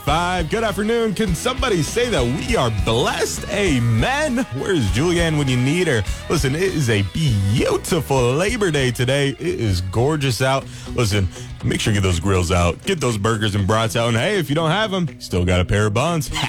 5. Good afternoon. Can somebody say that we are blessed? Amen. Where's Julianne when you need her? Listen, it is a beautiful Labor Day today. It is gorgeous out. Listen, make sure you get those grills out. Get those burgers and brats out. And hey, if you don't have them, still got a pair of buns.